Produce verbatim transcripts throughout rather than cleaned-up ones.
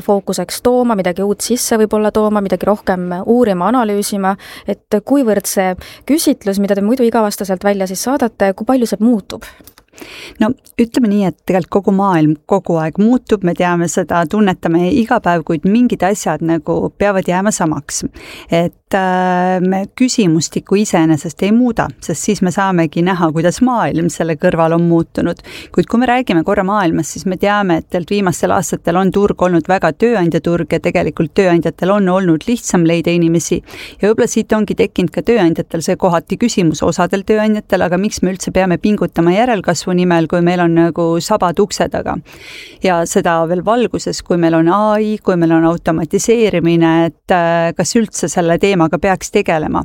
fookuseks tooma, midagi uut sisse võib-olla tooma, midagi rohkem uurima, analüüsima, et kuivõrd see küsitlus, mida te muidu igavastaselt välja siis saadate, kui palju see muutub? No ütleme nii, et tegelikult kogu maailm kogu aeg muutub, me teame seda, tunnetame iga päev, kuid mingid asjad nagu peavad jääma samaks. Et äh, me küsimustikku iseenesest ei muuda, sest siis me saamegi näha, kuidas maailm selle kõrval on muutunud. Kuid kui me räägime korra maailmast, siis me teame, et teilt viimastel aastatel on turg olnud väga tööandjaturg ja tegelikult tööandjatel on olnud lihtsam leida inimesi. Ja võib-olla siit ongi tekkinud ka tööandjatel see kohati küsimus osadel tööandjatel, aga miks me üldse peame pingutama järelkasvu nimel, kui meil on nagu sabad ukse taga. Ja seda veel valguses, kui meil on A I, kui meil on automatiseerimine, et kas üldse selle teemaga peaks tegelema.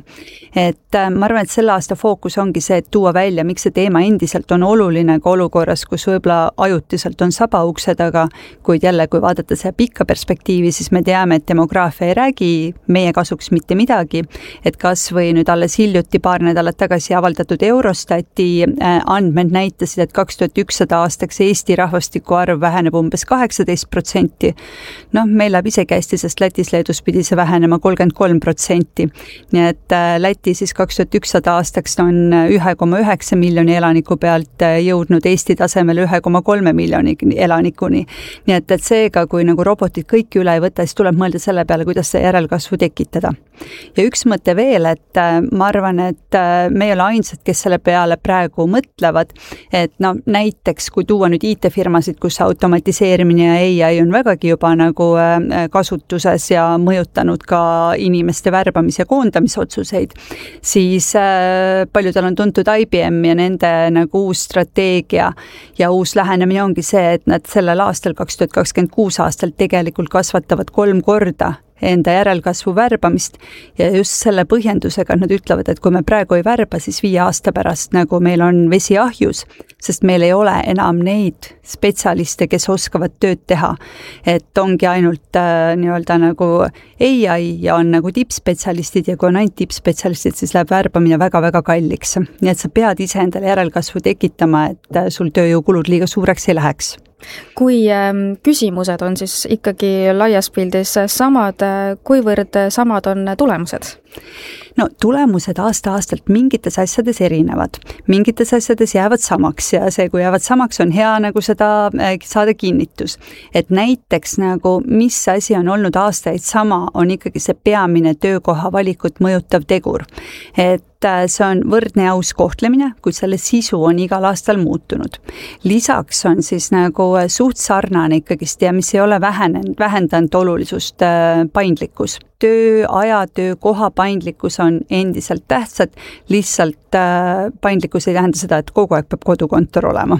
Et ma arvan, et selle aasta fookus ongi see, et tuua välja, miks see teema endiselt on oluline ka olukorras, kus võib-olla ajutiselt on saba ukse taga, kuid jälle, kui vaadata see pikka perspektiivi, siis me teame, et demograafia ei räägi meie kasuks mitte midagi, et kas või nüüd alles hiljuti paar nädalat tagasi avaldatud Eurostati andmed näitasid, et kaks tuhat ükssada aastaks Eesti rahvastiku arv väheneb umbes kaheksateist protsenti. Noh, meil läheb isegi hästi, sest Lätis, Leedus pidi see vähenema kolmkümmend kolm protsenti. Nii et Läti siis kaks tuhat ükssada aastaks on üks koma üheksa miljoni elaniku pealt jõudnud Eesti tasemel üks koma kolm miljoni elanikuni. Nii et, et seega, kui nagu robotid kõiki üle ei võta, siis tuleb mõelda selle peale, kuidas see järelkasvu tekitada. Ja üks mõte veel, et ma arvan, et me ei ole ainsad, kes selle peale praegu mõtlevad, et no näiteks, kui tuua nüüd I T-firmasid, kus automatiseerimine ja A I on vägagi juba nagu kasutuses ja mõjutanud ka inimeste värbamise ja koondamisotsuseid, siis paljudel on tuntud I B M ja nende nagu uus strateegia ja uus lähenemine ongi see, et nad sellel aastal kaks tuhat kakskümmend kuus aastal tegelikult kasvatavad kolm korda enda järelkasvu värbamist ja just selle põhjendusega nad ütlevad, et kui me praegu ei värba, siis viie aasta pärast nagu meil on vesi ahjus, sest meil ei ole enam neid spetsialiste, kes oskavad tööd teha. Et ongi ainult äh, nii-öelda nagu A I ja on nagu tippspetsialistid ja kui on ainult tippspetsialistid, siis läheb värbamine väga-väga kalliks. Nii et sa pead ise endale järelkasvu tekitama, et sul tööjõukulud liiga suureks ei läheks. Kui küsimused on siis ikkagi laias pildis samad, kuivõrd samad on tulemused? No tulemused aasta-aastalt mingites asjades erinevad, mingites asjades jäävad samaks ja see, kui jäävad samaks, on hea nagu seda saada kinnitus. Et näiteks nagu, mis asi on olnud aastaid sama, on ikkagi see peamine töökoha valikut mõjutav tegur. Et see on võrdne ja aus kohtlemine, kuid selle sisu on igal aastal muutunud. Lisaks on siis nagu suht sarnane ikkagist ja mis ei ole vähenenud, vähendanud olulisust paindlikkus. Töö, aja, töö, koha paindlikkus on endiselt tähtsad, lihtsalt paindlikkus ei tähenda seda, et kogu aeg peab kodukontor olema.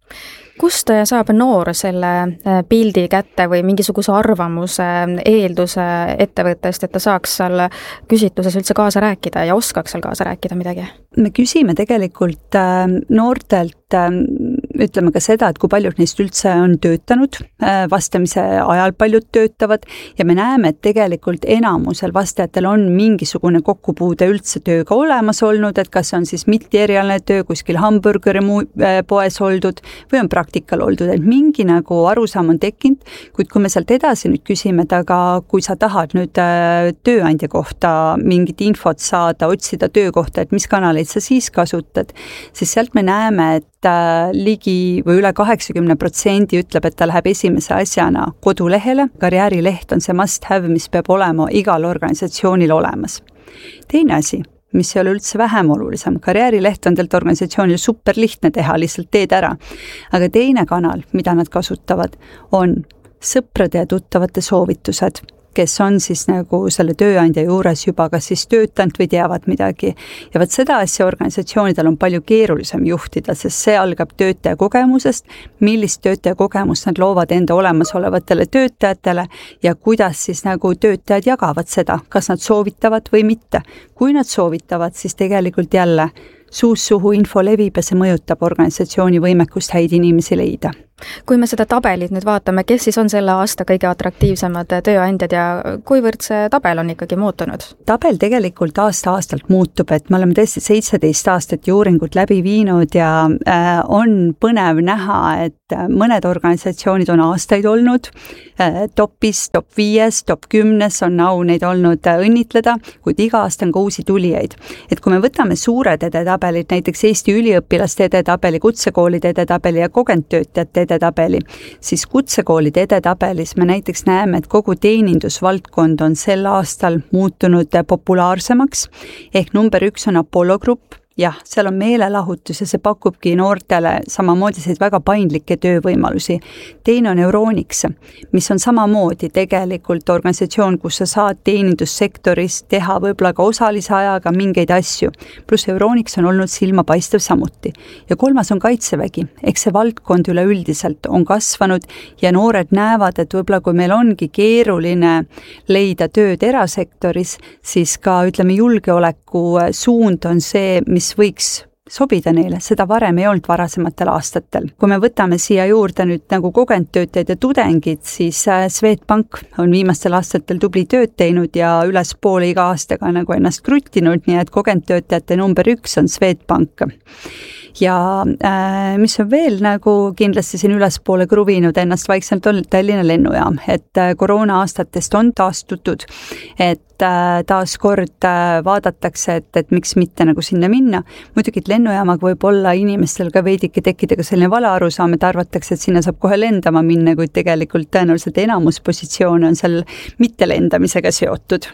Kust saab noor selle pildi kätte või mingisuguse arvamuse, eelduse ettevõttest, et ta saaks seal küsitluses üldse kaasa rääkida ja oskaks seal kaasa rääkida midagi? Me küsime tegelikult noortelt, ütleme ka seda, et kui paljud neist üldse on töötanud, vastamise ajal paljud töötavad ja me näeme, et tegelikult enamusel vastajatel on mingisugune kokkupuude üldse tööga olemas olnud, et kas on siis mitteerialne töö kuskil hamburgeri poes oldud või on praktikal oldud, et mingi nagu arusaam on tekkinud, kuid kui me sealt edasi nüüd küsime, et aga kui sa tahad nüüd tööandja kohta mingit infot saada, otsida töökohta, et mis kanaleid sa siis kasutad, siis sealt me näeme, et ligi või üle kaheksakümmend protsenti ütleb, et ta läheb esimese asjana kodulehele. Karjäärileht on see must have, mis peab olema igal organisatsioonil olemas. Teine asi, mis ei ole üldse vähem olulisem, karjäärileht on teilt organisatsioonil super lihtne teha, lihtsalt teed ära. Aga teine kanal, mida nad kasutavad, on sõprade ja tuttavate soovitused, kes on siis nagu selle tööandja juures juba kas siis töötanud või teavad midagi. Ja võt seda asja organisatsioonidel on palju keerulisem juhtida, sest see algab töötaja kogemusest, millist töötaja kogemust nad loovad enda olemasolevatele töötajatele ja kuidas siis nagu töötajad jagavad seda, kas nad soovitavad või mitte. Kui nad soovitavad, siis tegelikult jälle suus suhu info levib ja see mõjutab organisatsiooni võimekust häid inimesi leida. Kui me seda tabelit nüüd vaatame, kes siis on selle aasta kõige atraktiivsemad tööandjad ja kuivõrd see tabel on ikkagi muutunud? Tabel tegelikult aasta-aastalt muutub, et me oleme tõesti seitseteist aastat ju uuringut läbi viinud ja äh, on põnev näha, et mõned organisatsioonid on aastaid olnud äh, topis, top viies, top kümnes on au neid olnud äh, õnnitleda, kuid iga aasta on ka uusi tulijaid. Et kui me võtame suured edetabelid, näiteks Eesti üliõpilaste edetabeli, kutsekoolide edetabeli ja kogenud töötajate edetabeli, siis kutsekoolide edetabelis me näiteks näeme, et kogu teenindusvaldkond on sel aastal muutunud populaarsemaks, ehk number üks on Apollo Grupp. Jah, seal on meelelahutus ja see pakubki noortele samamoodi selliseid väga paindlikke töövõimalusi. Teine on Euronics, mis on samamoodi tegelikult organisatsioon, kus sa saad teenindussektoris teha võib-olla ka osalise ajaga mingeid asju. Plus Euronics on olnud silmapaistev samuti. Ja kolmas on Kaitsevägi, ehk see valdkond üleüldiselt on kasvanud ja noored näevad, et võib-olla kui meil ongi keeruline leida tööd erasektoris, siis ka ütleme julgeoleku suund on see, mis võiks sobida neile, seda varem ei olnud varasematel aastatel. Kui me võtame siia juurde nüüd nagu kogenud töötajad ja tudengid, siis Swedbank on viimastel aastatel tubli tööd teinud ja ülespoole iga aastaga nagu ennast kruttinud, nii et kogenud töötajate number üks on Swedbank. Ja äh, mis on veel nagu kindlasti siin ülespoole kruvinud ennast vaikselt on Tallinna lennujaam, et äh, koroona aastatest on taastutud, et äh, taas kord äh, vaadatakse, et, et miks mitte nagu sinna minna. Muidugi, et lennujaamaga võib olla inimestel ka veidike tekkida ka selline vale arusaam, et arvatakse, et sinna saab kohe lendama minna, kuid tegelikult tõenäoliselt enamus positsioone on seal mitte lendamisega seotud.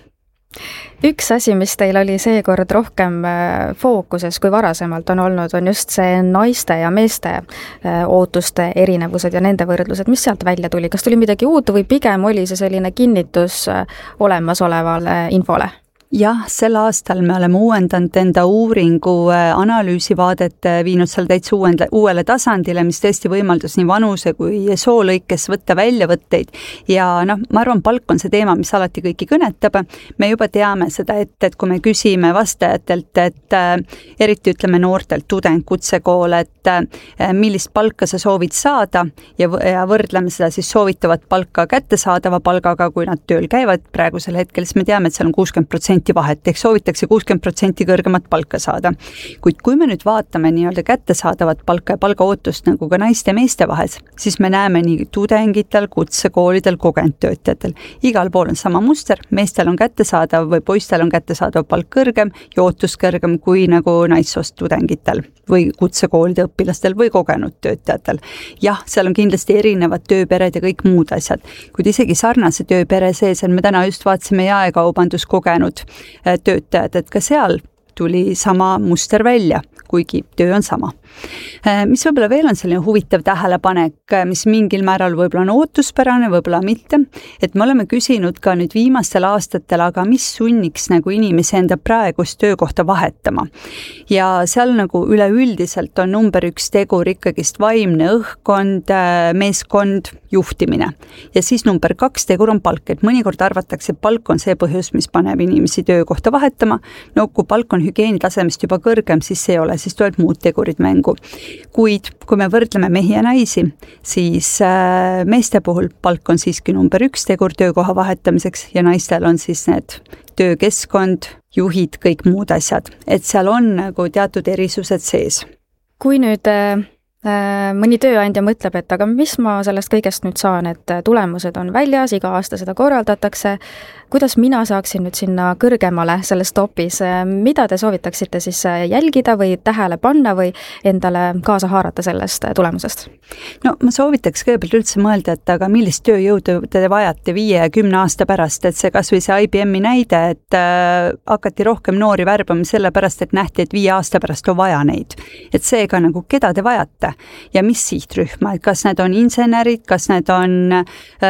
Üks asi, mis teil oli seekord rohkem fookuses kui varasemalt on olnud, on just see naiste ja meeste ootuste erinevused ja nende võrdlused. Mis sealt välja tuli? Kas tuli midagi uut või pigem oli see selline kinnitus olemasolevale infole? Jah, sel aastal me oleme uuendanud enda uuringu analüüsivaadet, viinud seal täitsa uuendle, uuele tasandile, mis tõesti võimaldas nii vanuse kui soolõikes võtta väljavõtteid. Ja noh, ma arvan, palk on see teema, mis alati kõiki kõnetab. Me juba teame seda, et, et kui me küsime vastajatelt, et äh, eriti ütleme noortelt, tudeng, kutsekool, et äh, millist palka sa soovid saada ja, ja võrdleme seda siis soovitavat palka kättesaadava palgaga, kui nad tööl käivad praegusel hetkel, siis me teame, et seal on kuuskümmend protsenti vahet, ehk soovitakse kuuskümmend protsenti kõrgemat palka saada. Kuid kui me nüüd vaatame nii-öelda kättesaadavat palka ja palgaootust nagu ka naiste ja meeste vahes, siis me näeme nii tudengitel, kutsekoolidel, kogenud töötajatel. Igal pool on sama muster, meestel on kättesaadav või poistel on kättesaadav palk kõrgem ja ootus kõrgem kui nagu naissoost tudengitel või kutsekoolide õpilastel või kogenud töötajatel. Jah, seal on kindlasti erinevad tööpered ja kõik muud asjad, kuid isegi sarnase tööpere sees, me täna just vaatasime jaekaubandus kogenud töötajad, et ka seal tuli sama muster välja, kuigi töö on sama. Mis võib-olla veel on selline huvitav tähelepanek, mis mingil määral võib-olla on ootuspärane, võib-olla mitte, et me oleme küsinud ka nüüd viimastel aastatel, aga mis sunniks nagu inimesi enda praegust töökohta vahetama. Ja seal nagu üleüldiselt on number üks tegur ikkagist vaimne õhkkond, meeskond, juhtimine. Ja siis number kaks tegur on palk, et mõnikord arvatakse, et palk on see põhjus, mis paneb inimesi töökohta vahetama. No kui palk on hügieenitasemest juba kõrgem, siis see ei ole, siis tuleb muud tegurid mängu. Kuid kui me võrdleme mehi ja naisi, siis meeste puhul palk on siiski number üks tegur töökoha vahetamiseks ja naistel on siis need töökeskkond, juhid, kõik muud asjad. Et seal on nagu teatud erisused sees. Kui nüüd äh, mõni tööandja mõtleb, et aga mis ma sellest kõigest nüüd saan, et tulemused on väljas, iga aasta seda korraldatakse, kuidas mina saaksin nüüd sinna kõrgemale selles topis, mida te soovitaksite siis jälgida või tähele panna või endale kaasa haarata sellest tulemusest? No ma soovitaks kõigepealt üldse mõelda, et aga millist tööjõudu te vajate viie ja kümne aasta pärast, et see kas või see I B M-i näide, et äh, hakati rohkem noori värbama sellepärast, et nähti, et viie aasta pärast on vaja neid. Et seega nagu, keda te vajate ja mis sihtrühma, et kas need on insenerid, kas need on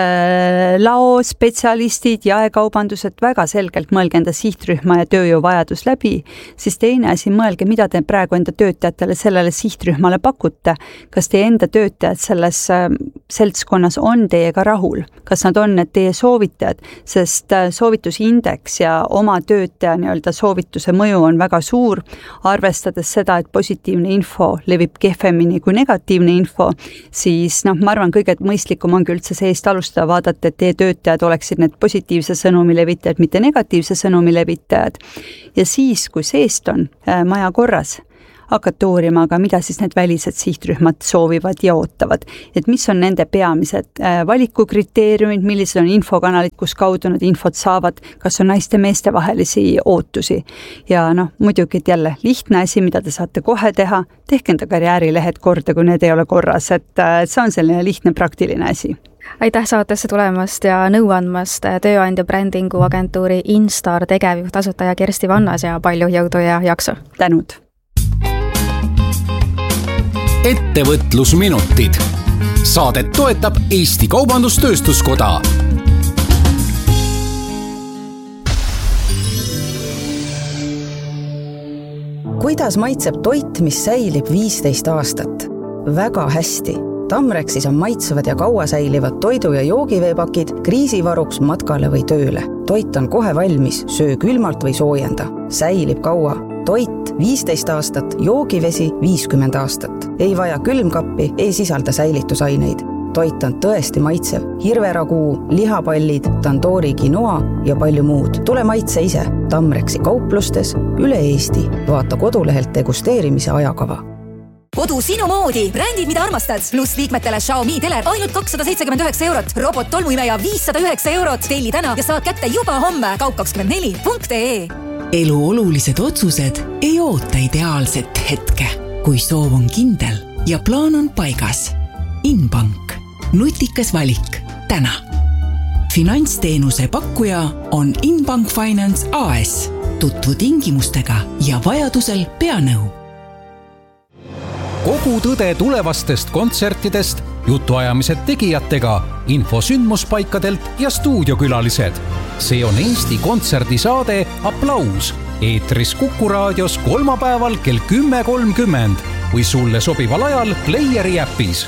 äh, laospetsialistid, jaekaubandused, väga selgelt mõelge enda sihtrühma ja tööjõuvajadus läbi, siis teine asi, mõelge, mida te praegu enda töötajatele sellele sihtrühmale pakute. Kas teie enda töötajad selles seltskonnas on teiega rahul, kas nad on need teie soovitajad, sest soovitusindeks ja oma töötaja nii-öelda soovituse mõju on väga suur, arvestades seda, et positiivne info levib kehvemini kui negatiivne info, siis noh, ma arvan, kõige mõistlikum ongi üldse seest alustada, vaadata, et teie töötajad oleksid need positiivse sõnumi levitajad, mitte negatiivse sõnumi levitajad. Ja siis, kui seest on maja korras, hakata uurima, aga mida siis need välised sihtrühmad soovivad ja ootavad. Et mis on nende peamised valikukriteeriumid, millised on infokanalid, kus kaudu nad infot saavad, kas on naiste meeste vahelisi ootusi. Ja noh, muidugi, et jälle lihtne asi, mida te saate kohe teha, tehke enda karjäärilehed korda, kui need ei ole korras, et see on selline lihtne praktiline asi. Aitäh saatesse tulemast ja nõu andmast tööandja brändingu agentuuri Instar tegevjuht asutaja Kersti Vannas ja palju jõudu ja jaksu. Tänud! Ettevõtlusminutid. Saadet toetab Eesti Kaubandus-Tööstuskoda. Kuidas maitseb toit, mis säilib viisteist aastat? Väga hästi. Tamrexis on maitsevad ja kaua säilivad toidu- ja joogiveepakid kriisivaruks matkale või tööle. Toit on kohe valmis, söö külmalt või soojenda. Säilib kaua. Toit viisteist aastat, joogivesi viiskümmend aastat. Ei vaja külmkappi, ei sisalda säilitusaineid. Toit on tõesti maitsev. Hirveraguu, lihapallid, tandoori quinoa ja palju muud. Tule maitse ise. Tamrexi kauplustes üle Eesti. Vaata kodulehelt degusteerimise ajakava. Kodu sinu moodi, brändid, mida armastad, pluss liikmetele Xiaomi teler ainult kakssada seitsekümmend üheksa eurot, robot tolmuimeja viissada üheksa eurot, telli täna ja saad kätte juba homme kaup kakskümmend neli punkt ee. Elu olulised otsused ei oota ideaalset hetke, kui soov on kindel ja plaan on paigas. Inbank. Nutikas valik. Täna. Finantsteenuse pakkuja on Inbank Finance A S. Tutvu tingimustega ja vajadusel pea nõu. Kogu tõde tulevastest kontsertidest, jutuajamised tegijatega, info sündmuspaikadelt ja stuudiokülalised. See on Eesti kontserdisaade Aplaus. Eetris Kuku raadios kolmapäeval kell kümme kolmkümmend või sulle sobival ajal Playeri äpis.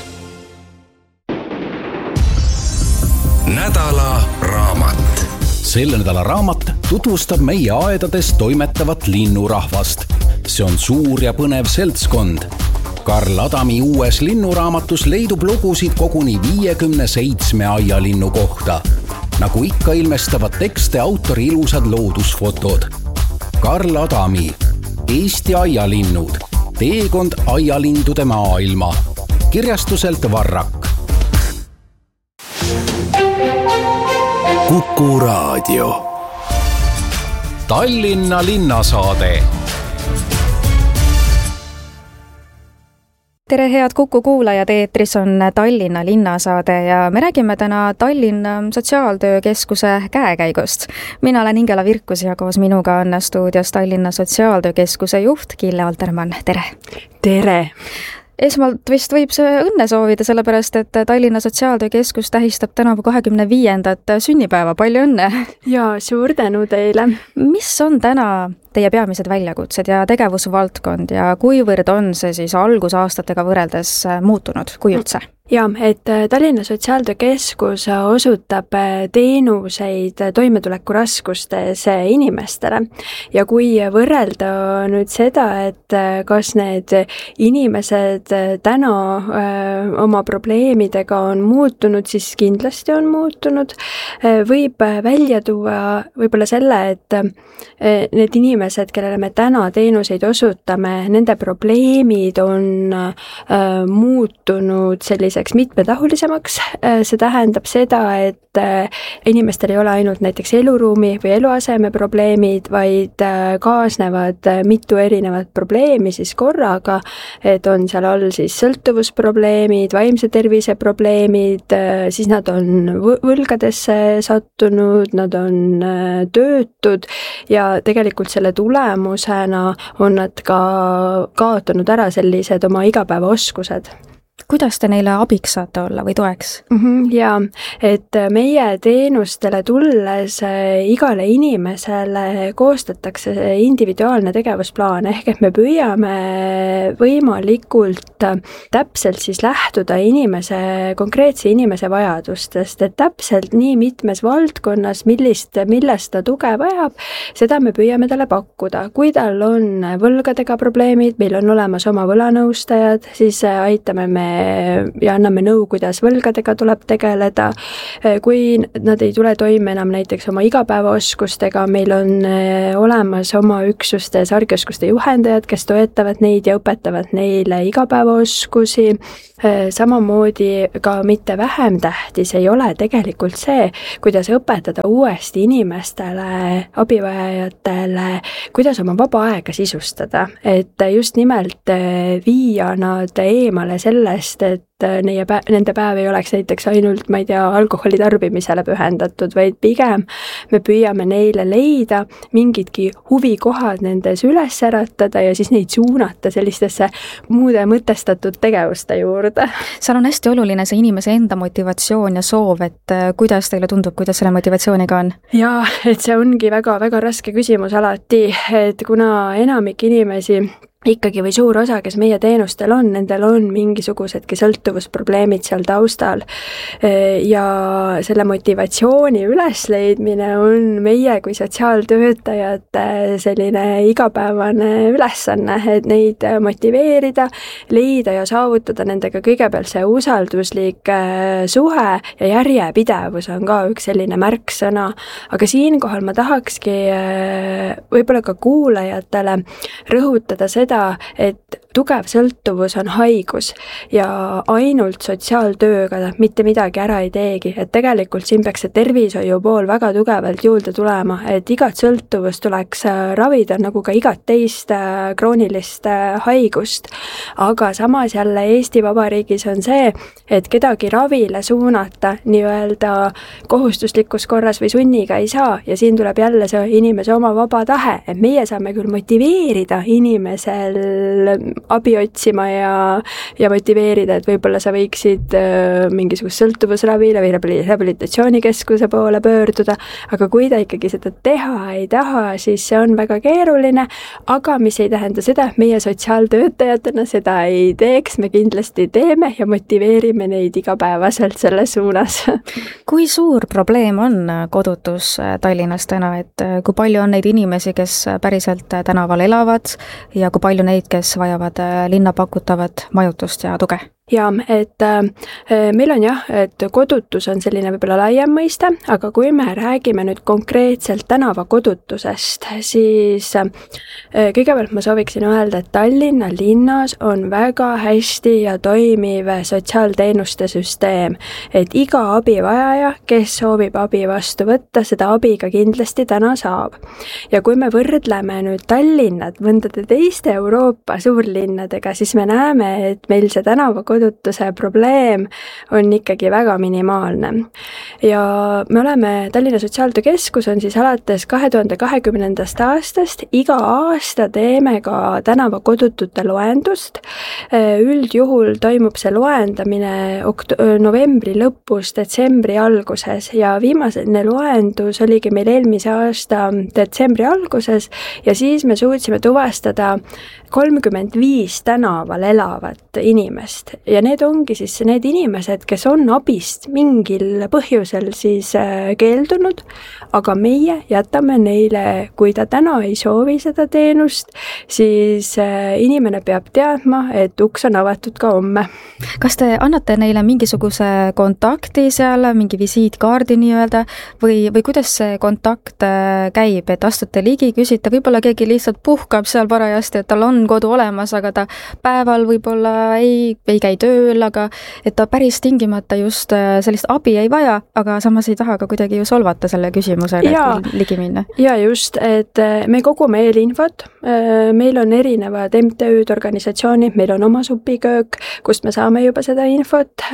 Nädala raamat. Selle nädala raamat tutvustab meie aedades toimetavat linnurahvast. See on suur ja põnev seltskond. Karl Adami uues linnuraamatus leidub lugusid koguni viiekümne seitsme aialinnu kohta. Nagu ikka ilmestavad tekste autori ilusad loodusfotod. Karl Adami, Eesti aialinnud, teekond aialindude maailma. Kirjastuselt Varrak. Kuku raadio. Tallinna linnasaade. Tere, head Kuku kuulajad, eetris on Tallinna linnasaade ja me räägime täna Tallinna Sotsiaaltöökeskuse käekäigust. Mina olen Ingela Virkus ja koos minuga on stuudios Tallinna Sotsiaaltöökeskuse juht Kille Altermann. Tere! Tere! Esmalt vist võib see õnne soovida, sellepärast et Tallinna Sotsiaaltöökeskus tähistab tänavu kahekümne viiendat sünnipäeva. Palju õnne! Ja suur tänu teile! Mis on täna teie peamised väljakutsed ja tegevusvaldkond ja kuivõrd on see siis algusaastatega võrreldes muutunud, kui üldse? Ja, et Tallinna Sotsiaaltöökeskus osutab teenuseid toimetulekuraskustes inimestele ja kui võrrelda nüüd seda, et kas need inimesed täna oma probleemidega on muutunud, siis kindlasti on muutunud. Võib välja tuua võib-olla selle, et need inimesed, kellele me täna teenuseid osutame, nende probleemid on muutunud selliseks mitmetahulisemaks. See tähendab seda, et inimestel ei ole ainult näiteks eluruumi või eluaseme probleemid, vaid kaasnevad mitu erinevat probleemi siis korraga, et on seal all siis sõltuvusprobleemid, vaimse tervise probleemid, siis nad on võlgadesse sattunud, nad on töötud ja tegelikult selle tulemusena on nad ka kaotanud ära sellised oma igapäevaoskused. kuidas te neile abiks saate olla või toeks? Mm-hmm, jaa, et meie teenustele tulles igale inimesele koostatakse individuaalne tegevusplaan, ehk et me püüame võimalikult täpselt siis lähtuda inimese, konkreetse inimese vajadustest, et täpselt nii mitmes valdkonnas, millist, millest ta tuge vajab, seda me püüame talle pakkuda. Kui tal on võlgadega probleemid, meil on olemas oma võlanõustajad, siis aitame me ja anname nõu, kuidas võlgadega tuleb tegeleda. Kui nad ei tule toime enam näiteks oma igapäevaoskustega, meil on olemas oma üksustes argioskuste juhendajad, kes toetavad neid ja õpetavad neile igapäevaoskusi. Samamoodi ka mitte vähem tähtis ei ole tegelikult see, kuidas õpetada uuesti inimestele, abivajajatele, kuidas oma vaba aega sisustada, et just nimelt viia nad eemale sellest, et neie pä- nende päev ei oleks näiteks ainult, ma ei tea, alkoholi tarbimisele pühendatud, vaid pigem me püüame neile leida mingidki huvikohad nendes üles äratada ja siis neid suunata sellistesse muude mõtestatud tegevuste juurde. Seal on hästi oluline see inimese enda motivatsioon ja soov, et kuidas teile tundub, kuidas selle motivatsiooniga on? Jaa, et see ongi väga-väga raske küsimus alati, et kuna enamik inimesi ikkagi või suur osa, kes meie teenustel on, nendel on mingisugusedki sõltuvusprobleemid seal taustal ja selle motivatsiooni ülesleidmine on meie kui sotsiaaltöötajate selline igapäevane ülesanne, et neid motiveerida, leida ja saavutada nendega kõigepealt see usalduslik suhe ja järjepidevus on ka üks selline märksõna, aga siinkohal ma tahakski võib-olla ka kuulajatele rõhutada seda, et tugev sõltuvus on haigus ja ainult sotsiaaltööga mitte midagi ära ei teegi, et tegelikult siin peaks see tervishoiu pool väga tugevalt juurde tulema, et igat sõltuvust tuleks ravida nagu ka igat teist kroonilist haigust, aga samas jälle Eesti Vabariigis on see, et kedagi ravile suunata nii-öelda kohustuslikus korras või sunniga ei saa ja siin tuleb jälle see inimese oma vaba tahe, et meie saame küll motiveerida inimesel abi otsima ja, ja motiveerida, et võib-olla sa võiksid äh, mingisugust sõltuvusravile või rehabilitatsioonikeskuse poole pöörduda, aga kui ta ikkagi seda teha ei taha, siis see on väga keeruline, aga mis ei tähenda seda, et meie sotsiaaltöötajatena seda ei teeks, me kindlasti teeme ja motiveerime neid igapäevaselt selles suunas. Kui suur probleem on kodutus Tallinnas täna, et kui palju on neid inimesi, kes päriselt tänaval elavad ja kui palju neid, kes vajavad linna pakutavat majutust ja tuge? Jaa, et äh, meil on jah, et kodutus on selline võib-olla laiem mõiste, aga kui me räägime nüüd konkreetselt tänavakodutusest, siis äh, kõigepealt ma sooviksin öelda, et Tallinna linnas on väga hästi ja toimiv sotsiaalteenuste süsteem, et iga abivajaja, kes soovib abi vastu võtta, seda abi ka kindlasti täna saab. Ja kui me võrdleme nüüd Tallinnat mõndade teiste Euroopa suurlinnadega, siis me näeme, et meil see tänavakodutuse kodutuse probleem on ikkagi väga minimaalne. Ja me oleme, Tallinna Sotsiaaltöökeskus on siis alates kahe tuhande kahekümnendast aastast iga aasta teeme ka tänavakodutute loendust. Üldjuhul toimub see loendamine okt- novembri lõpus, detsembri alguses ja viimane loendus oligi meil eelmise aasta detsembri alguses ja siis me suutsime tuvastada kolmkümmend viis tänaval elavat inimest ja need ongi siis need inimesed, kes on abist mingil põhjusel siis keeldunud, aga meie jätame neile, kui ta täna ei soovi seda teenust, siis inimene peab teadma, et uks on avatud ka homme. Kas te annate neile mingisuguse kontakti seal, mingi visiitkaardi nii-öelda või, või kuidas see kontakt käib, et astute ligi, küsite, võib-olla keegi lihtsalt puhkab seal parajasti, et tal on kodu olemas, aga ta päeval võib-olla ei, ei käi tööl, aga et ta päris tingimata just sellist abi ei vaja, aga samas ei taha ka kuidagi ju solvata selle küsimusega, et ligi minna. Ja just, et me kogume eelinfot, meil on erinevad M T Ü'd, organisatsioonid, meil on oma supiköök, kust me saame juba seda infot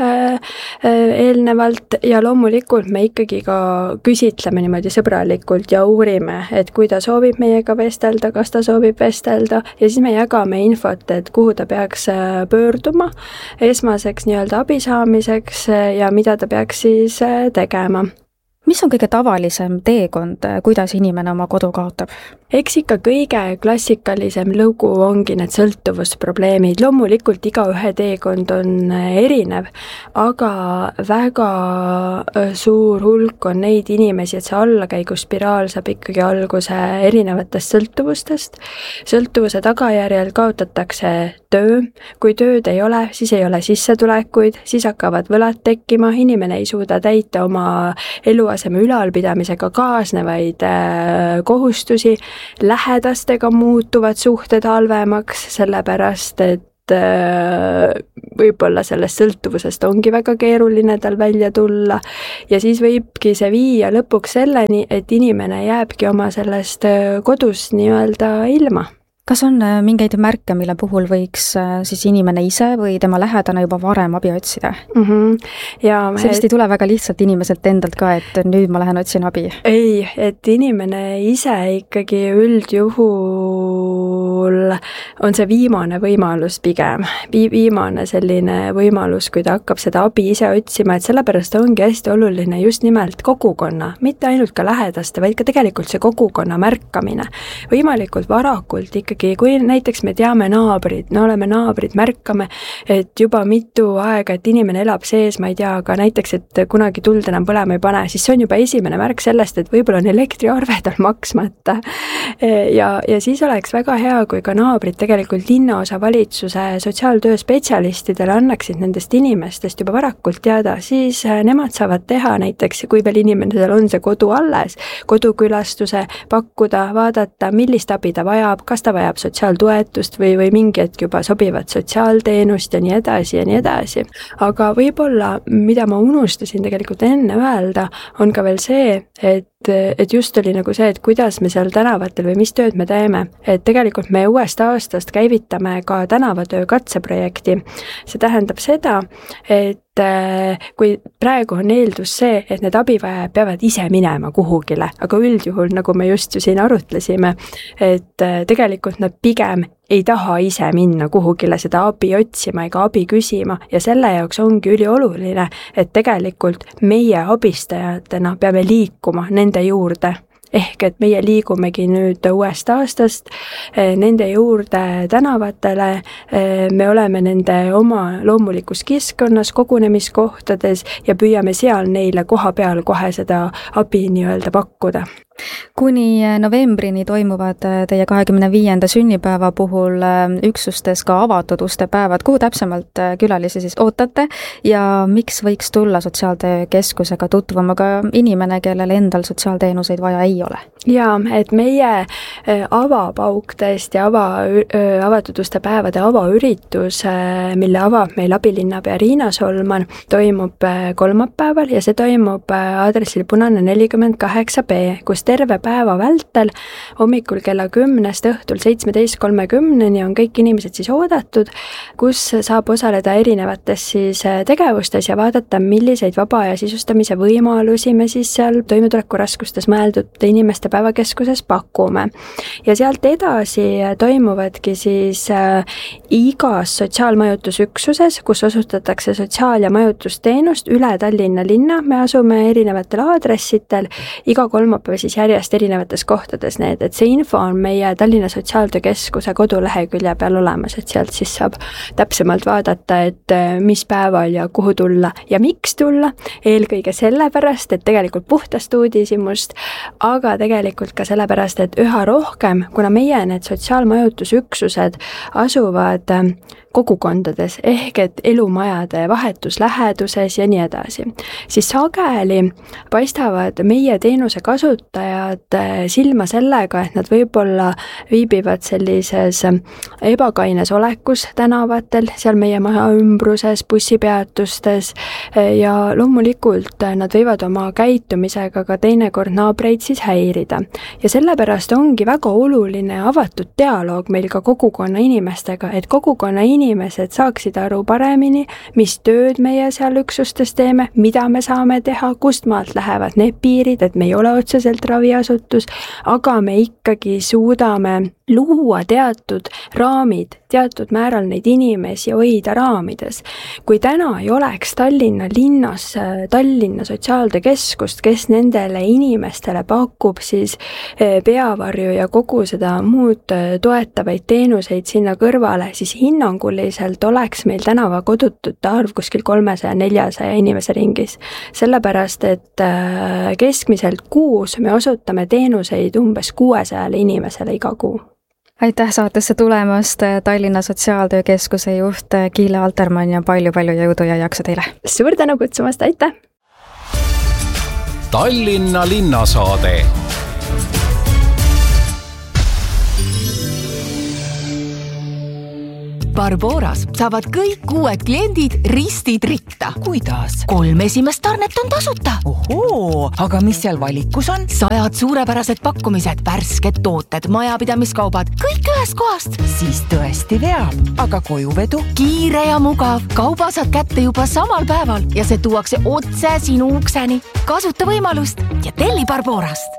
eelnevalt ja loomulikult me ikkagi ka küsitleme niimoodi sõbralikult ja uurime, et kui ta soovib meiega vestelda, kas ta soovib vestelda ja siis me jagame infot, et kuhu ta peaks pöörduma esmaseks nii-öelda abi saamiseks ja mida ta peaks siis tegema. Mis on kõige tavalisem teekond, kuidas inimene oma kodu kaotab? Eks ikka kõige klassikalisem lugu ongi need sõltuvusprobleemid. Loomulikult igaühe teekond on erinev, aga väga suur hulk on neid inimesi, et see allakäiguspiraal saab ikkagi alguse erinevatest sõltuvustest. Sõltuvuse tagajärjel kaotatakse töö. Kui tööd ei ole, siis ei ole sissetulekuid, siis hakkavad võlad tekkima, inimene ei suuda täita oma eluaseme ülalpidamisega kaasnevaid kohustusi, lähedastega muutuvad suhted halvemaks, sellepärast et võib-olla sellest sõltuvusest ongi väga keeruline tal välja tulla ja siis võibki see viia lõpuks selleni, et inimene jääbki oma sellest kodust nii-öelda ilma. Kas on mingeid märke, mille puhul võiks siis inimene ise või tema lähedane juba varem abi otsida? Mm-hmm. Ja see vist ei tule väga lihtsalt inimeselt endalt ka, et nüüd ma lähen otsin abi. Ei, et inimene ise ikkagi üldjuhul on see viimane võimalus pigem. Vi- viimane selline võimalus, kui ta hakkab seda abi ise otsima, et sellepärast ongi hästi oluline just nimelt kogukonna, mitte ainult ka lähedaste, vaid ka tegelikult see kogukonna märkamine. Võimalikult varakult ikkagi kui näiteks me teame naabrid, no oleme naabrid, märkame, et juba mitu aega, et inimene elab sees, ma ei tea, aga näiteks, et kunagi tuld enam põlema ei pane, siis see on juba esimene märk sellest, et võib-olla on elektriarved on maksmata. Ja, ja siis oleks väga hea, kui ka naabrid tegelikult linnaosa valitsuse sotsiaaltöö spetsialistidele annaksid nendest inimestest juba varakult teada, siis nemad saavad teha näiteks, kui veel inimesel on see kodu alles, kodukülastuse pakkuda, vaadata, millist abi ta vajab, kas ta vajab sotsiaaltoetust või, või mingi hetk juba sobivat sotsiaalteenust ja nii edasi ja nii edasi. Aga võib-olla, mida ma unustasin tegelikult enne öelda, on ka veel see, et et just oli nagu see, et kuidas me seal tänavatel või mis tööd me teeme. Et tegelikult me uuest aastast käivitame ka tänavatöö katseprojekti. See tähendab seda, et kui praegu on eeldus see, et need abivajajad peavad ise minema kuhugile, aga üldjuhul, nagu me just ju siin arutlesime, et tegelikult nad pigem ei taha ise minna kuhugile seda abi otsima ega abi küsima ja selle jaoks ongi ülioluline, et tegelikult meie abistajatena peame liikuma nende juurde. Ehk et meie liigumegi nüüd uuest aastast nende juurde tänavatele, me oleme nende oma loomulikus keskkonnas, kogunemiskohtades ja püüame seal neile koha peal kohe seda abi nii-öelda pakkuda. Kuni novembrini toimuvad teie kahekümne viienda sünnipäeva puhul üksustes ka avatud uste päevad. Kuhu täpsemalt külalisi siis ootate ja miks võiks tulla sotsiaaltöökeskusega tutvuma ka inimene, kellel endal sotsiaalteenuseid vaja ei ole? Jaa, et meie avapauk tõesti ava, avatud uste päevade avaüritus, mille avab meil abilinnapea Riina Solman, toimub kolmapäeval ja see toimub aadressil Punane nelikümmend kaheksa B, kus terve päeva vältel hommikul kella kümnest õhtul seitsmeteist kolmekümneni on kõik inimesed siis oodatud, kus saab osaleda erinevates siis tegevustes ja vaadata, milliseid vaba aja sisustamise võimalusi me siis seal toimetulekuraskustes mõeldud inimeste päevakeskuses pakume. Ja sealt edasi toimuvadki siis igas sotsiaalmajutusüksuses, kus osutatakse sotsiaal- ja majutusteenust üle Tallinna linna, me asume erinevatel aadressitel, iga kolmapäev siis järjest erinevates kohtades need, et see info on meie Tallinna Sotsiaaltöökeskuse kodulehekülje peal olemas, et sealt siis saab täpsemalt vaadata, et mis päeval ja kuhu tulla ja miks tulla, eelkõige sellepärast, et tegelikult puhtast uudishimust, aga tegelikult ka sellepärast, et üha rohkem, kuna meie need sotsiaalmajutusüksused asuvad kogukondades ehk et elumajade vahetusläheduses ja nii edasi, siis sageli paistavad meie teenuse kasutajad silma sellega, et nad võib-olla viibivad sellises ebakaines olekus tänavatel, seal meie maja ümbruses, bussipeatustes ja loomulikult nad võivad oma käitumisega ka teinekord naabreid siis häirida. Ja sellepärast ongi väga oluline avatud dialoog meil ka kogukonna inimestega, et kogukonna inimesed saaksid aru paremini, mis tööd meie seal üksustes teeme, mida me saame teha, kust maalt lähevad need piirid, et me ei ole otseselt raviasutus, aga me ikkagi suudame luua teatud raamid, teatud määral neid inimesi hoida raamides. Kui täna ei oleks Tallinna linnas, Tallinna Sotsiaaltöökeskust, kes nendele inimestele pakub siis peavarju ja kogu seda muud toetavaid teenuseid sinna kõrvale, siis hinnanguliselt oleks meil tänava kodutute arv kuskil kolmesaja neljasaja inimese ringis. Sellepärast, et keskmiselt kuus me osutame teenuseid umbes kuuesajale inimesele iga kuu. Aitäh saatesse tulemast, Tallinna Sotsiaaltöökeskuse juht Kiile Altermann ja palju-palju jõudu ja jaksu teile. Suur tänu kutsumast, aitäh! Tallinna linnasaade. Barboras saavad kõik uued kliendid ristid ritta. Kuidas? Kolm esimest tarnet on tasuta. Ohoo, aga mis seal valikus on? Sajad suurepärased pakkumised, värsked tooted, majapidamiskaubad, kõik ühest kohast. Siis tõesti veab. Aga kojuvedu? Kiire ja mugav. Kauba saad kätte juba samal päeval ja see tuuakse otse sinu ukseni. Kasuta võimalust ja telli Barborast.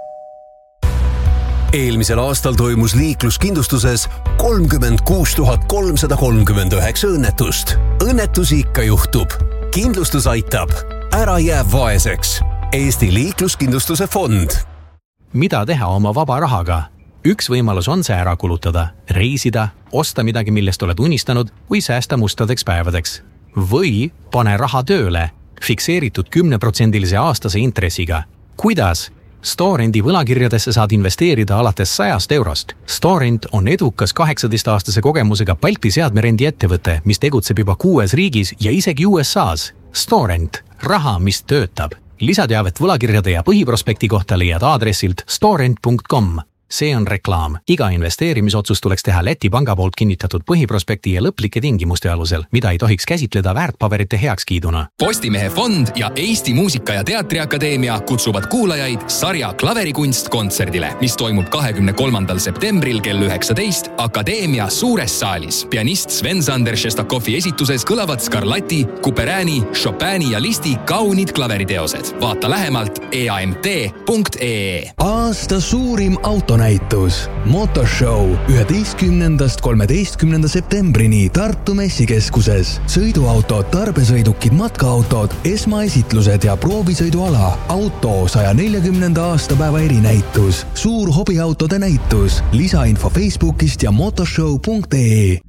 Eelmisel aastal toimus liikluskindlustuses kolmkümmend kuus tuhat kolmsada kolmkümmend üheksa õnnetust. Õnnetusi ikka juhtub. Kindlustus aitab. Ära jää vaeseks. Eesti liikluskindlustuse fond. Mida teha oma vaba rahaga? Üks võimalus on see ära kulutada, reisida, osta midagi, millest oled unistanud või säästa mustadeks päevadeks. Või pane raha tööle, fikseeritud kümneprotsendilise aastase intressiga. Kuidas? Storendi võlakirjadesse saad investeerida alates sajast eurost. Storend on edukas kaheksateist-aastase kogemusega Balti seadmerendi ettevõte, mis tegutseb juba kuues riigis ja isegi U S A's. Storend, raha, mis töötab. Lisateavet võlakirjade ja põhiprospekti kohta leiad aadressilt storend punkt com. See on reklaam. Iga investeerimisotsus tuleks teha Läti panga poolt kinnitatud põhiprospekti ja lõplike tingimuste alusel, mida ei tohiks käsitleda väärtpaberite heakskiiduna. Postimehe fond ja Eesti Muusika- ja Teatriakadeemia kutsuvad kuulajaid sarja Klaverikunst kontserdile, mis toimub kahekümne kolmandal septembril kell üheksateist Akadeemia suures saalis. Pianist Sven-Sander Šestakovi esituses kõlavad Scarlatti, Couperini, Chopini ja Listi kaunid klaveriteosed. Vaata lähemalt e a m t punkt e e. Aasta suurim auto näitus Motorshow üheteistkümnendast kolmeteistkümnenda septembrini Tartu messikeskuses. Sõiduautod, tarbesõidukid, matkaautod, esmaesitlused ja proovisõiduala. Auto saja neljakümnenda aastapäeva erinäitus. Suur hobiautode näitus. Lisainfo Facebookist ja motorshow punkt e e.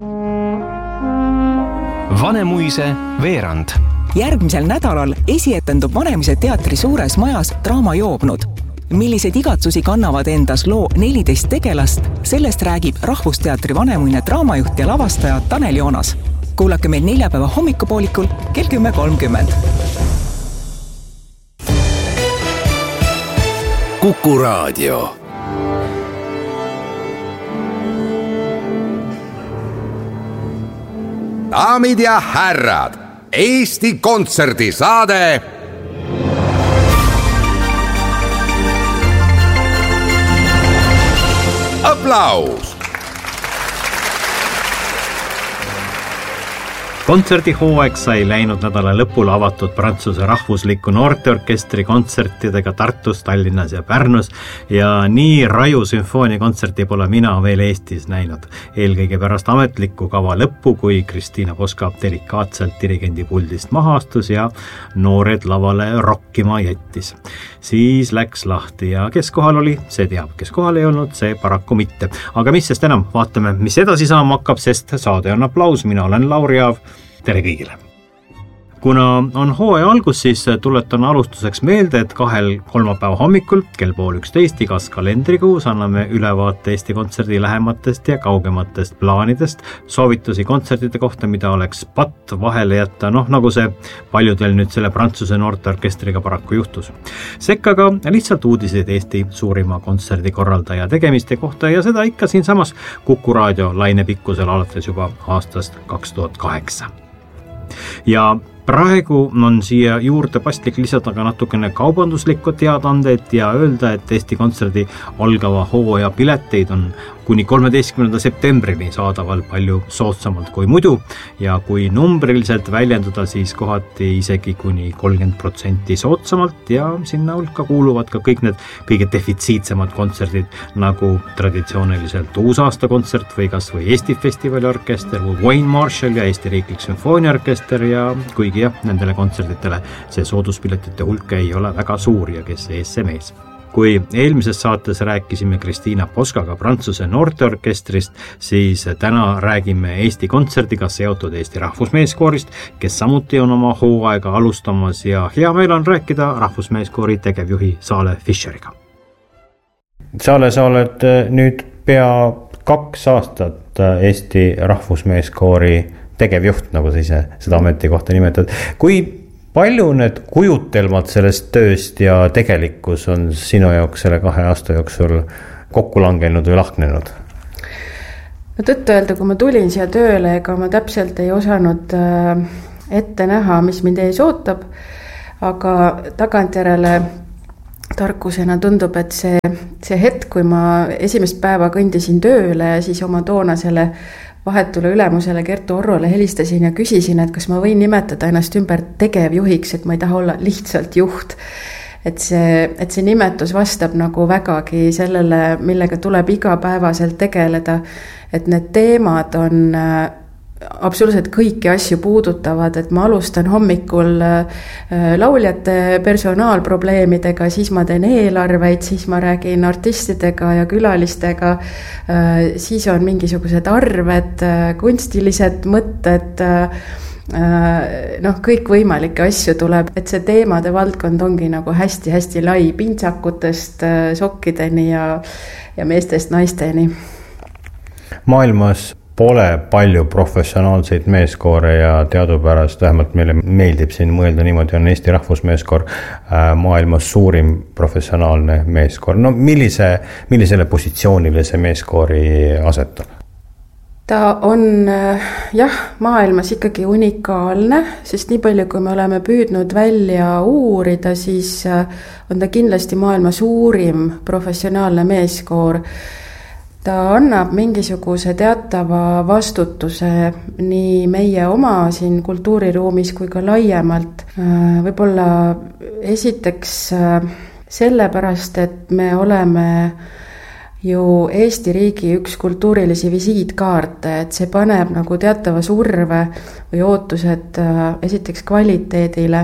Vanemuise veerand. Järgmisel nädalal esietendub Vanemuise teatri suures majas Draama joobnud. Millised igatsusi kannavad endas loo neliteist tegelast, sellest räägib Rahvusteatri Vanemuine draamajuht ja lavastaja Tanel Joonas. Kuulake meil neljapäeva hommikupoolikul kell kümme kolmkümmend. Kuku Raadio. Daamid ja härrad, Eesti kontserdisaade Aplaus! Kontserdihooaeg sai läinud nädala lõpul avatud Prantsuse rahvusliku noorteorkestri kontsertidega Tartus, Tallinnas ja Pärnus ja nii raju sümfooniakontserti pole mina veel Eestis näinud. Eelkõige pärast ametliku kava lõppu, kui Kristiina Poska delikaatselt dirigendi puldist maha astus ja noored lavale rokkima jättis. Siis läks lahti ja kes kohal oli, see teab, kes kohal ei olnud, see paraku mitte. Aga mis sest enam, vaatame, mis edasi saama hakkab, sest saade on Aplaus, mina olen Lauri Aav. Tere kõigile! Kuna on hooaja algus, siis tuletan alustuseks meelde, et kahel kolmapäeva hommikul kell pool üksteist igas kalendrikuus anname ülevaate Eesti kontserdi lähematest ja kaugematest plaanidest, soovitusi kontsertide kohta, mida oleks patt vahele jätta, noh nagu see paljudel nüüd selle Prantsuse noorteorkestriga paraku juhtus. Sekka ka lihtsalt uudiseid Eesti suurima kontserdikorraldaja tegemiste kohta ja seda ikka siin samas Kuku Raadio laine pikkusel alates juba aastast kaks tuhat kaheksa. Ja praegu on siia juurde paslik lisada ka natukene kaubanduslikku teadaandeid ja öelda, et Eesti Kontserdi algava hooaja pileteid on kuni kolmeteistkümnenda septembrini saadaval palju soodsamalt kui muidu ja kui numbriliselt väljenduda, siis kohati isegi kuni kolmkümmend protsenti soodsamalt ja sinna hulka kuuluvad ka kõik need kõige defitsiitsemad kontserdid nagu traditsiooniliselt uusaastakontsert või kas või Eesti Festivaliorkester või Wayne Marshall ja Eesti Riiklik Sümfooniaorkester ja kuigi jah, nendele kontserditele see sooduspiletite hulk ei ole väga suur ja kes ees see mees. Kui eelmises saates rääkisime Kristiina Poskaga Prantsuse noorteorkestrist, siis täna räägime Eesti Kontserdiga seotud Eesti Rahvusmeeskoorist, kes samuti on oma hooaega alustamas ja hea meel on rääkida Rahvusmeeskoori tegevjuhi Saale Fischeriga. Saale, sa oled nüüd pea kaks aastat Eesti Rahvusmeeskoori tegevjuht, nagu sa ise seda ametikohta nimetad. Kui palju need kujutelmad sellest tööst ja tegelikkus on sinu jaoks selle kahe aasta jooksul kokku langenud või lahknenud? No tõtt öelda, kui ma tulin siia tööle, ega ma täpselt ei osanud ette näha, mis mind ees ootab, aga tagantjärele tarkusena tundub, et see, see hetk, kui ma esimest päeva kõndisin tööle ja siis oma toonasele vahetule ülemusele Kertu Orrole helistasin ja küsisin, et kas ma võin nimetada ennast ümber tegevjuhiks, et ma ei taha olla lihtsalt juht. Et see, et see nimetus vastab nagu vägagi sellele, millega tuleb igapäevaselt tegeleda, et need teemad on absoluutselt kõiki asju puudutavad, et ma alustan hommikul lauljate personaalprobleemidega, siis ma teen eelarveid, siis ma räägin artistidega ja külalistega, siis on mingisugused arved, kunstilised mõtted, noh, kõik võimalikke asju tuleb, et see teemade valdkond ongi nagu hästi-hästi lai, pintsakutest sokkideni ja, ja meestest naisteni. Maailmas pole palju professionaalseid meeskoore ja teadupärast, vähemalt meile meeldib siin mõelda niimoodi, on Eesti Rahvusmeeskoor maailmas suurim professionaalne meeskoor. No millise, millisele positsioonile see meeskoori asetab? Ta on jah, maailmas ikkagi unikaalne, sest nii palju, kui me oleme püüdnud välja uurida, siis on ta kindlasti maailma suurim professionaalne meeskoor. Ta annab mingisuguse teatava vastutuse nii meie oma siin kultuuriruumis kui ka laiemalt. Võib-olla esiteks sellepärast, et me oleme ju Eesti riigi üks kultuurilisi visiitkaarte, et see paneb nagu teatava surve või ootused esiteks kvaliteedile.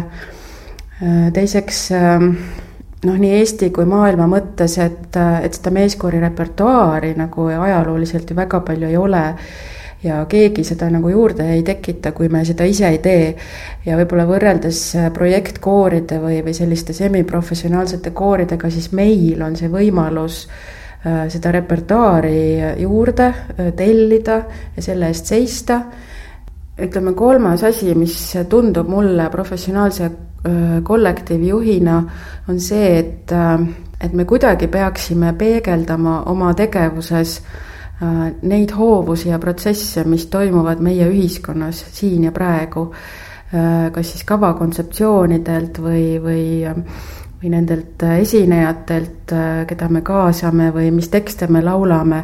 Teiseks noh, nii Eesti kui maailma mõttes, et, et seda meeskoori repertuaari nagu ajalooliselt ju väga palju ei ole ja keegi seda nagu juurde ei tekita, kui me seda ise ei tee. Ja võib-olla võrreldes projektkooride või, või selliste semiprofessionaalsete kooridega, siis meil on see võimalus seda repertuaari juurde tellida ja selle eest seista. Ütleme, kolmas asi, mis tundub mulle professionaalse kollektiivjuhina, on see, et, et me kuidagi peaksime peegeldama oma tegevuses neid hoovusi ja protsesse, mis toimuvad meie ühiskonnas siin ja praegu, kas siis kavakontseptsioonidelt või, või, või nendelt esinejatelt, keda me kaasame või mis tekste me laulame.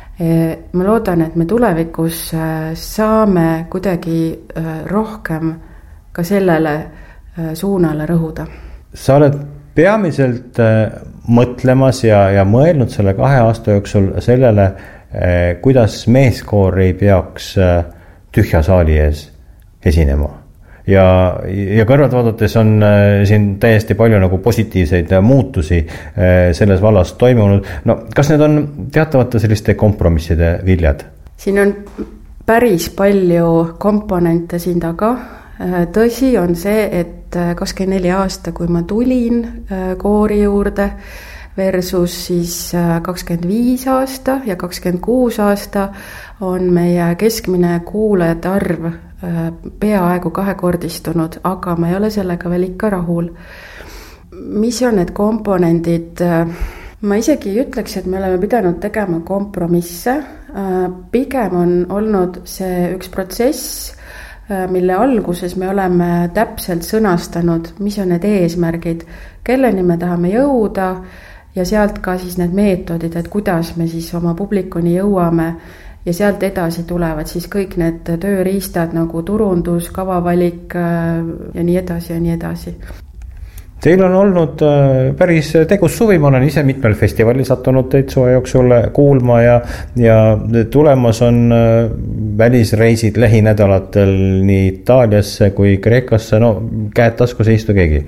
Ma loodan, et me tulevikus saame kuidagi rohkem ka sellele suunale rõhuda. Sa oled peamiselt mõtlemas ja, ja mõelnud selle kahe aasta jooksul sellele, kuidas meeskoor ei peaks tühja saali ees esinema. Ja, ja kõrvalt vaadates on siin täiesti palju nagu positiivseid muutusi selles vallas toimunud. No, kas need on teatavate selliste kompromisside viljad? Siin on päris palju komponente siin taga. Tõsi on see, et kakskümmend neli aasta, kui ma tulin koori juurde versus siis kakskümmend viis aasta ja kakskümmend kuus aasta on meie keskmine kuulajate arv peaaegu kahekordistunud, aga ma ei ole sellega veel ikka rahul. Mis on need komponendid? Ma isegi ei ütleks, et me oleme pidanud tegema kompromisse. Pigem on olnud see üks protsess, mille alguses me oleme täpselt sõnastanud, mis on need eesmärgid, kelleni me tahame jõuda ja sealt ka siis need meetodid, et kuidas me siis oma publikuni jõuame ja sealt edasi tulevad siis kõik need tööriistad nagu turundus, kavavalik ja nii edasi ja nii edasi. Teil on olnud päris tegus suvi, ma olen ise mitmel festivalil sattunud teid suve jooksul kuulma ja, ja tulemas on välisreisid lähinädalatel nii Itaaliasse kui Kreekasse, no käed taskus ei istu keegi?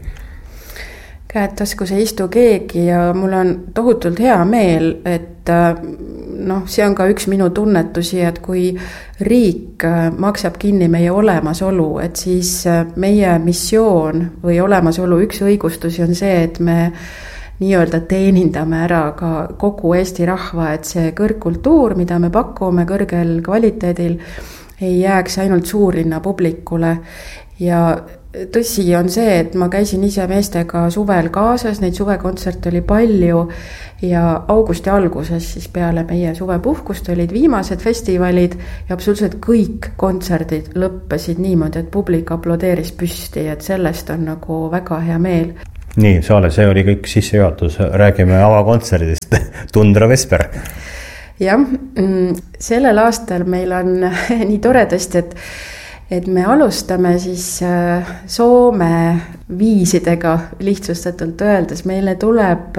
Käed taskus ei istu keegi ja mul on tohutult hea meel, et noh, see on ka üks minu tunnetusi, et kui riik maksab kinni meie olemasolu, et siis meie missioon või olemasolu üks õigustusi on see, et me nii-öelda teenindame ära ka kogu Eesti rahva, et see kõrgkultuur, mida me pakume kõrgel kvaliteedil, ei jääks ainult suurlinna publikule ja tõsi on see, et ma käisin ise meestega suvel kaasas, neid suvekontserte oli palju ja augusti alguses siis peale meie suvepuhkust olid viimased festivalid ja absoluutselt kõik kontserdid lõppesid niimoodi, et publik aplodeeris püsti, et sellest on nagu väga hea meel. Nii, Saale, see oli kõik sissejuhatus, räägime avakontserdist, Tundra Vesper. Jah, sellel aastal meil on nii toredasti, et et me alustame siis Soome viisidega lihtsustatult öeldes. Meile tuleb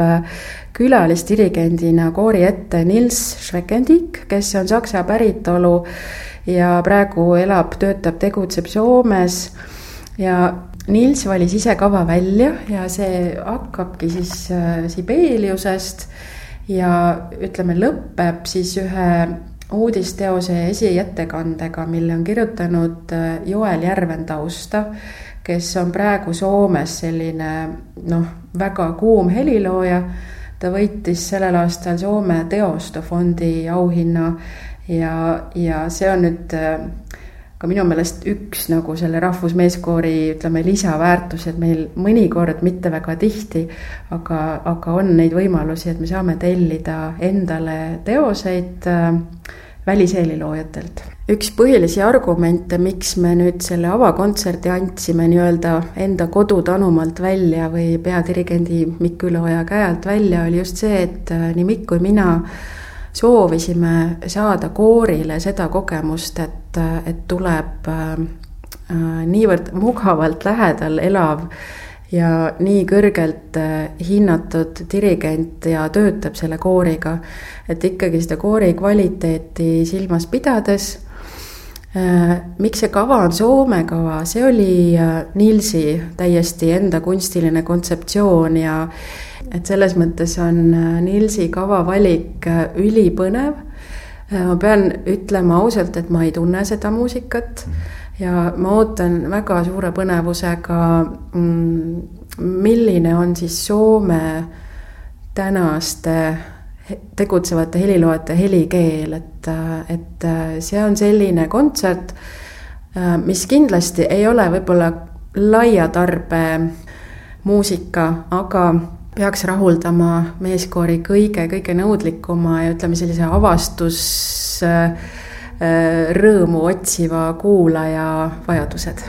külalisdirigendina koori ette Nils Schreckendick, kes on saksa päritolu ja praegu elab, töötab, tegutseb Soomes ja Nils valis ise kava välja ja see hakkabki siis Sibeliusest ja ütleme lõpeb siis ühe uudisteose esiettekandega, mille on kirjutanud Joel Järventausta, kes on praegu Soomes selline noh, väga kuum helilooja. Ta võitis sellel aastal Soome teostofondi auhinna ja, ja see on nüüd ka minu meelest üks nagu selle rahvusmeeskoori ütleme lisaväärtus, et meil mõnikord mitte väga tihti, aga, aga on neid võimalusi, et me saame tellida endale teoseid välisheeliloojatelt. Üks põhilisi argumente, miks me nüüd selle avakontserti andsime nii-öelda enda kodutanumalt välja või peadirigendi Mikk Üleoja käelt välja, oli just see, et nii Mikk kui mina soovisime saada koorile seda kogemust, et, et tuleb niivõrd mugavalt lähedal elav ja nii kõrgelt hinnatud dirigent ja töötab selle kooriga, et ikkagi seda koori kvaliteeti silmas pidades. Miks see kava on Soome kava? See oli Nilsi täiesti enda kunstiline kontseptsioon ja et selles mõttes on Nilsi kava valik ülipõnev. Ma pean ütlema ausalt, et ma ei tunne seda muusikat ja ma ootan väga suure põnevusega, milline on siis Soome tänaste tegutsevate heliloojate helikeel, et, et see on selline kontsert, mis kindlasti ei ole võib-olla laia tarbe muusika, aga peaks rahuldama meeskoori kõige, kõige nõudlikuma ja ütleme sellise avastus rõõmu otsiva kuulaja vajadused.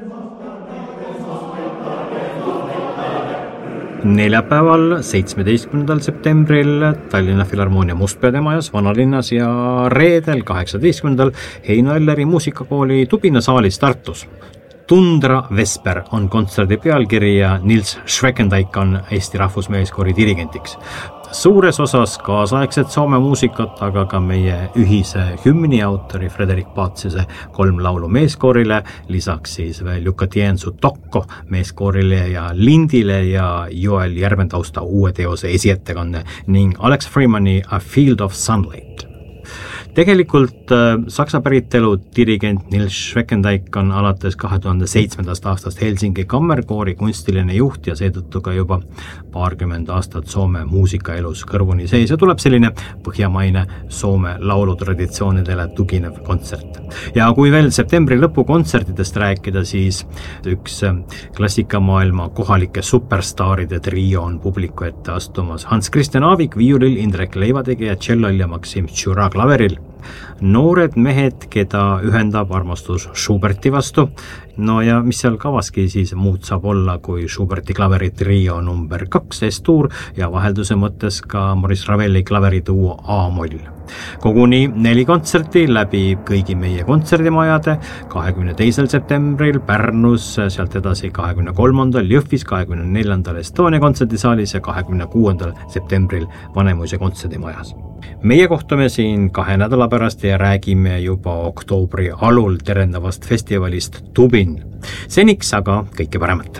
Neljapäeval, seitsmeteistkümnendal septembril Tallinna Filharmoonia Mustpeade-majas Vanalinnas ja reedel, kaheksateistkümnendal Heino Elleri muusikakooli Tubina saalis Tartus. Tundra Vesper on kontserdi pealkiri ja Nils Schreckendick on Eesti rahvusmeeskoori dirigentiks. Suures osas kaasaegset Soome muusikat, aga ka meie ühise hümni autori Frederik Paatsise kolm laulu meeskoorile, lisaks siis veel Jukka Tiensu Tokko meeskoorile ja Lindile ja Joel Järventausta uue teose esiettekanne ning Alex Freemani A Field of Sunlight. Tegelikult saksa päritolu dirigent Nils Schreckendick on alates kahe tuhande seitsmendast aastast Helsingi kammerkoori kunstiline juht ja seetõttu ka juba paarkümmend aastat Soome muusikaelus kõrvuni sees ja tuleb selline põhjamaine Soome laulutraditsioonidele tuginev kontsert. Ja kui veel septembri lõpu kontsertidest rääkida, siis üks klassikamaailma kohalike superstaaride trio on publiku ette astumas. Hans Christian Aavik viiulil, Indrek Leivategi ja tšellol ja Maksim Tšura klaveril. noored mehed, keda ühendab armastus Schuberti vastu. No ja mis seal kavaski siis muud saab olla kui Schuberti klaveri trio number kaks S-tuur ja vahelduse mõttes ka Maurice Ravelli klaverituo A-moll. Koguni neli kontserti läbi kõigi meie kontserdimajade kahekümne teisel septembril Pärnus, sealt edasi kahekümne kolmandal Jõhvis, kahekümne neljandal Estonia kontserdisaalis ja kahekümne kuuendal septembril Vanemuise kontserdimajas. Meie kohtume siin kahe nädala pärast ja räägime juba oktoobri alul terendavast festivalist Tubin. Seniks aga kõike paremat.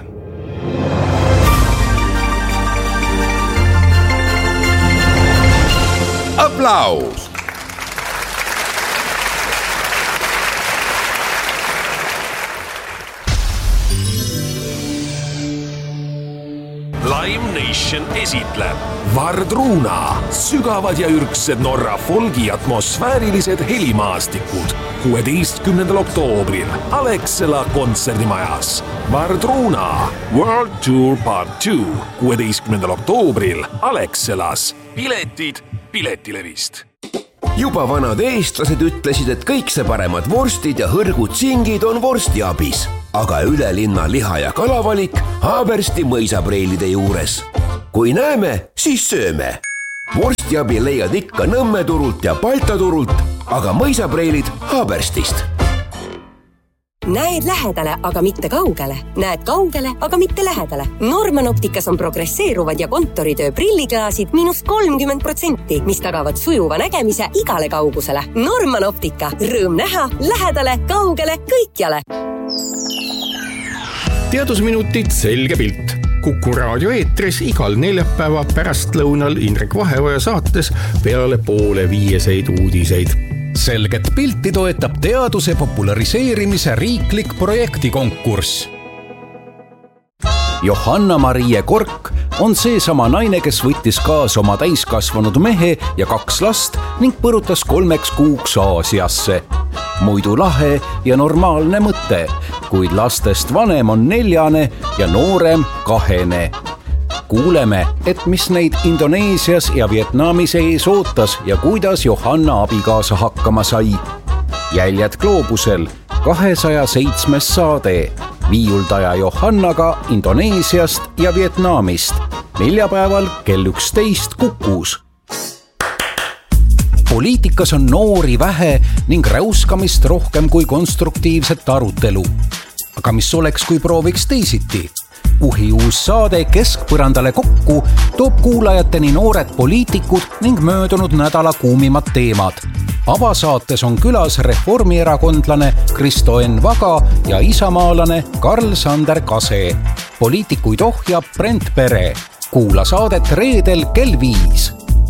Aplaus! Live Nation esitleb Vardruna, sügavad ja ürgsed Norra folgi atmosfäärilised helimaastikud kuueteistkümnendal oktoobril Alexela kontserdimajas. Vardruna World Tour Part two kuueteistkümnendal oktoobril Alexelas. Piletid Piletilevist. Juba vanad eestlased ütlesid, et kõik see paremad vorstid ja hõrgud singid on vorstiabis, aga üle linna liha- ja kalavalik Haabersti mõisapreilide juures. Kui näeme, siis sööme. Vorstiabi leiad ikka Nõmme turult ja Balta turult, aga mõisapreilid Haaberstist. Näed lähedale, aga mitte kaugele. Näed kaugele, aga mitte lähedale. Norman Opticas on progresseeruvad ja kontoritöö prilliklaasid miinus kolmkümmend protsenti, mis tagavad sujuva nägemise igale kaugusele. Norman Optica. Rõõm näha lähedale, kaugele, kõikjale. Teadusminutid selge pilt. Kuku raadio eetris igal neljapäeva pärastlõunal Indrek Vaheoja saates peale poole viieseid uudiseid. Selget pilti toetab teaduse populariseerimise riiklik projektikonkurss. Johanna-Marie Kork on seesama naine, kes võttis kaasa oma täiskasvanud mehe ja kaks last ning põrutas kolmeks kuuks Aasiasse. Muidu lahe ja normaalne mõte, kuid lastest vanem on neljane ja noorem kahene. Kuuleme, et mis neid Indoneesias ja Vietnamis ees ootas ja kuidas Johanna abikaasa hakkama sai. Jäljed gloobusel kahesaja seitsmes saade. Viiuldaja Johannaga Indoneesiast ja Vietnamist. Neljapäeval kell üksteist Kukus. Poliitikas on noori vähe ning räuskamist rohkem kui konstruktiivset arutelu. Aga mis oleks, kui prooviks teisiti? Uhi uus saade Keskpõrandale kokku toob kuulajateni noored poliitikud ning möödunud nädala kuumimad teemad. Avasaates on külas reformierakondlane Kristo Enn Vaga ja isamaalane Karl-Sander Kase. Poliitikuid ohjab Brent Pere. Kuula saadet reedel kell viis.